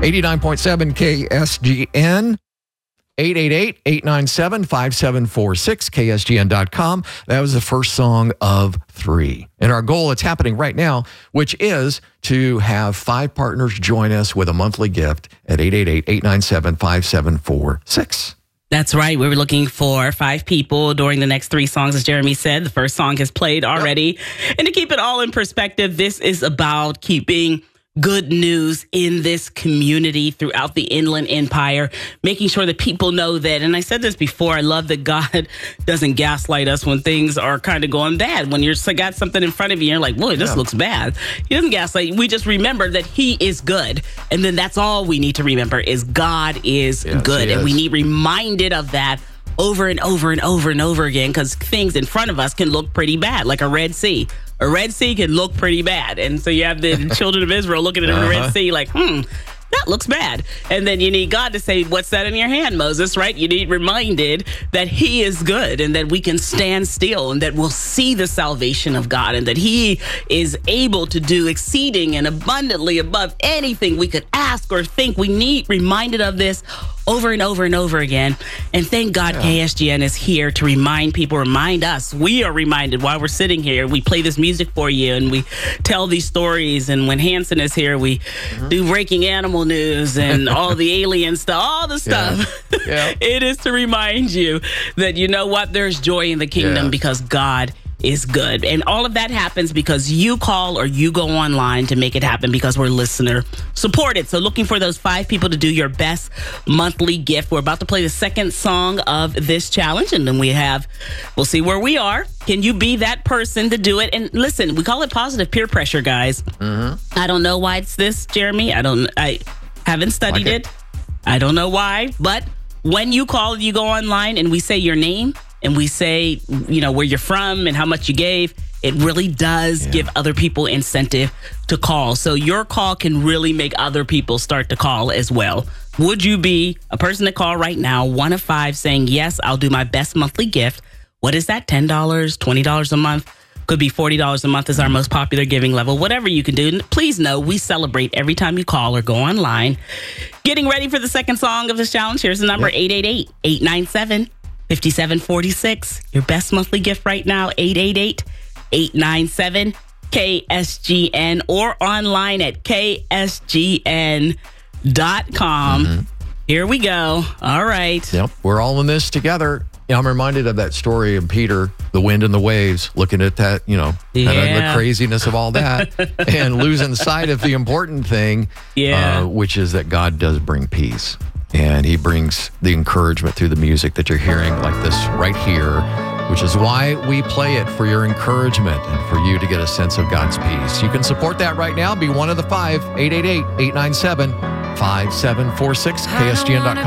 89.7 KSGN. 888-897-5746, KSGN.com. That was the first song of 3. And our goal, it's happening right now, which is to have 5 partners join us with a monthly gift at 888-897-5746. That's right. We were looking for 5 people during the next 3 songs, as Jeremy said. The first song has played already. Yep. And to keep it all in perspective, this is about keeping good news in this community throughout the Inland Empire, making sure that people know that, and I said this before, I love that God doesn't gaslight us when things are kind of going bad. When you're got something in front of you, you're like, boy, this looks bad. He doesn't gaslight. We just remember that he is good. And then that's all we need to remember is God is good. And we need reminded of that over and over and over and over again, because things in front of us can look pretty bad, like a Red Sea. A Red Sea can look pretty bad. And so you have the children of Israel looking at the Red Sea like, that looks bad. And then you need God to say, what's that in your hand, Moses, right? You need reminded that he is good and that we can stand still and that we'll see the salvation of God and that he is able to do exceeding and abundantly above anything we could ask or think. We need reminded of this over and over and over again. And thank God KSGN is here to remind people, remind us. We are reminded while we're sitting here. We play this music for you and we tell these stories. And when Hanson is here, we do breaking animal news and all the alien stuff, all the stuff. It is to remind you that, you know what, there's joy in the kingdom because God is good. And all of that happens because you call or you go online to make it happen because we're listener supported. So looking for those 5 people to do your best monthly gift. We're about to play the second song of this challenge, and then we'll see where we are. Can you be that person to do it? And listen, we call it positive peer pressure, guys. I don't know why it's this, Jeremy. I haven't studied it. I don't know why, but when you call, you go online and we say your name, and we say, you know, where you're from and how much you gave, it really does give other people incentive to call. So your call can really make other people start to call as well. Would you be a person to call right now, 1 of 5, saying, yes, I'll do my best monthly gift? What is that, $10, $20 a month? Could be $40 a month is our most popular giving level. Whatever you can do. And please know we celebrate every time you call or go online. Getting ready for the second song of this challenge. Here's the number, 888-897-5746. Your best monthly gift right now, 888-897-KSGN or online at KSGN.com. Here we go. All right. Yep. We're all in this together. Yeah, I'm reminded of that story of Peter, the wind and the waves, looking at that, you know, the craziness of all that and losing sight of the important thing, which is that God does bring peace. And he brings the encouragement through the music that you're hearing like this right here, which is why we play it, for your encouragement and for you to get a sense of God's peace. You can support that right now. Be one of the 5, 888-897-5746, KSGN.com.